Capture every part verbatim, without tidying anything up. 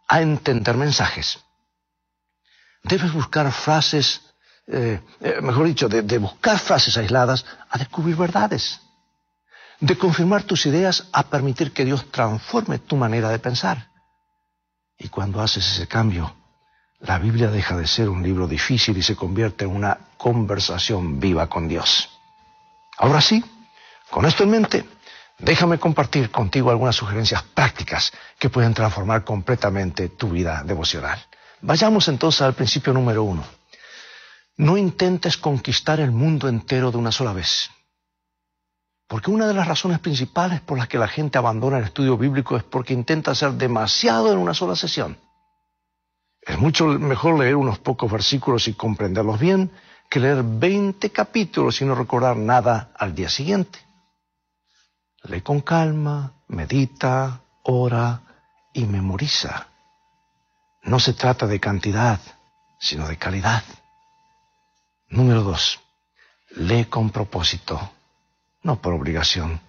a entender mensajes. Debes buscar frases, eh, eh, mejor dicho, de, de buscar frases aisladas a descubrir verdades. De confirmar tus ideas a permitir que Dios transforme tu manera de pensar. Y cuando haces ese cambio, la Biblia deja de ser un libro difícil y se convierte en una conversación viva con Dios. Ahora sí, con esto en mente, déjame compartir contigo algunas sugerencias prácticas que pueden transformar completamente tu vida devocional. Vayamos entonces al principio número uno. No intentes conquistar el mundo entero de una sola vez. Porque una de las razones principales por las que la gente abandona el estudio bíblico es porque intenta hacer demasiado en una sola sesión. Es mucho mejor leer unos pocos versículos y comprenderlos bien que leer veinte capítulos y no recordar nada al día siguiente. Lee con calma, medita, ora y memoriza. No se trata de cantidad, sino de calidad. Número dos. Lee con propósito, no por obligación.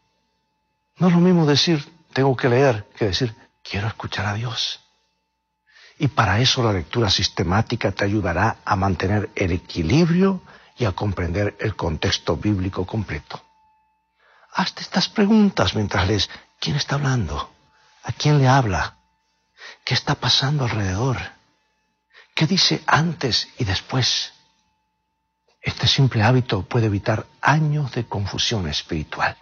No es lo mismo decir, tengo que leer, que decir, quiero escuchar a Dios. Y para eso la lectura sistemática te ayudará a mantener el equilibrio y a comprender el contexto bíblico completo. Hazte estas preguntas mientras lees. ¿Quién está hablando? ¿A quién le habla? ¿Qué está pasando alrededor? ¿Qué dice antes y después? Este simple hábito puede evitar años de confusión espiritual.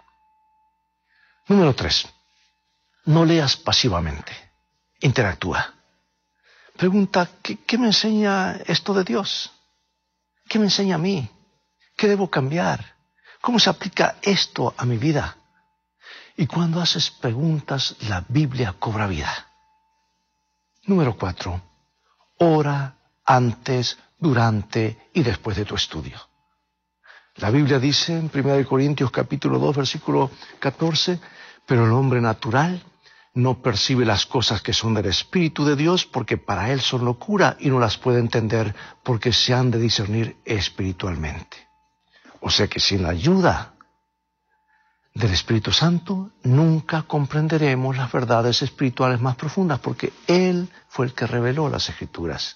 Número tres. No leas pasivamente. Interactúa. Pregunta, ¿qué, ¿qué me enseña esto de Dios? ¿Qué me enseña a mí? ¿Qué debo cambiar? ¿Cómo se aplica esto a mi vida? Y cuando haces preguntas, la Biblia cobra vida. Número cuatro. Ora antes, durante y después de tu estudio. La Biblia dice en primera de Corintios capítulo dos, versículo catorce, pero el hombre natural no percibe las cosas que son del Espíritu de Dios porque para él son locura y no las puede entender porque se han de discernir espiritualmente. O sea que sin la ayuda del Espíritu Santo nunca comprenderemos las verdades espirituales más profundas porque Él fue el que reveló las Escrituras.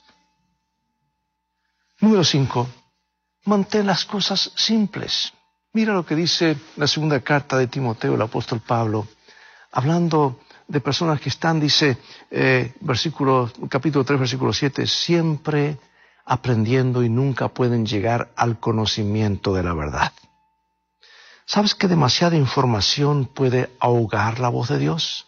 Número cinco. Mantén las cosas simples. Mira lo que dice la segunda carta de Timoteo, el apóstol Pablo, hablando de personas que están, dice, eh, versículo, capítulo tres, versículo siete, siempre aprendiendo y nunca pueden llegar al conocimiento de la verdad. ¿Sabes que demasiada información puede ahogar la voz de Dios?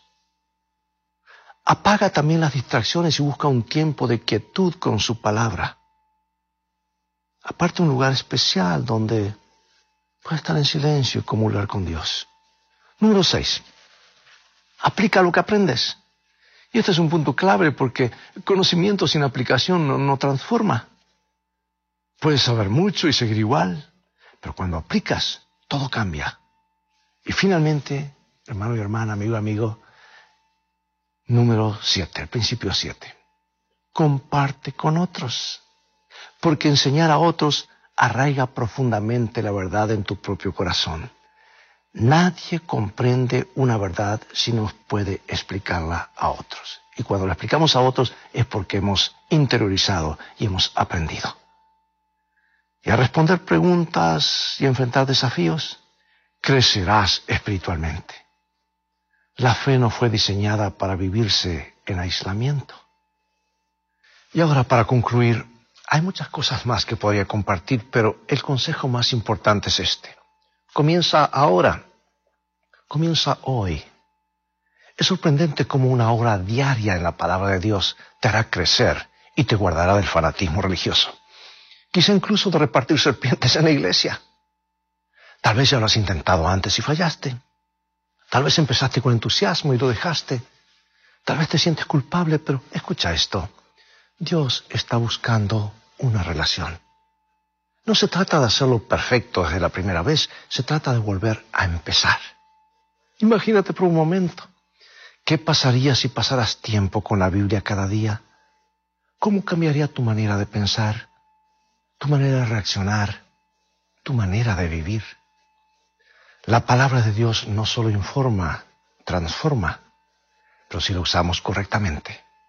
Apaga también las distracciones y busca un tiempo de quietud con su palabra. Aparte un lugar especial donde puedes estar en silencio y comulgar con Dios. Número seis. Aplica lo que aprendes. Y este es un punto clave porque el conocimiento sin aplicación no, no transforma. Puedes saber mucho y seguir igual, pero cuando aplicas, todo cambia. Y finalmente, hermano y hermana, amigo y amigo, número siete, el principio siete. Comparte con otros, porque enseñar a otros arraiga profundamente la verdad en tu propio corazón. Nadie comprende una verdad si no puede explicarla a otros. Y cuando la explicamos a otros es porque hemos interiorizado y hemos aprendido. Y al responder preguntas y enfrentar desafíos, crecerás espiritualmente. La fe no fue diseñada para vivirse en aislamiento. Y ahora, para concluir, hay muchas cosas más que podría compartir, pero el consejo más importante es este. Comienza ahora. Comienza hoy. Es sorprendente cómo una hora diaria en la palabra de Dios te hará crecer y te guardará del fanatismo religioso. Quizá incluso de repartir serpientes en la iglesia. Tal vez ya lo has intentado antes y fallaste. Tal vez empezaste con entusiasmo y lo dejaste. Tal vez te sientes culpable, pero escucha esto. Dios está buscando una relación. No se trata de hacerlo perfecto desde la primera vez, se trata de volver a empezar. Imagínate por un momento, ¿qué pasaría si pasaras tiempo con la Biblia cada día? ¿Cómo cambiaría tu manera de pensar, tu manera de reaccionar, tu manera de vivir? La palabra de Dios no solo informa, transforma, pero si la usamos correctamente,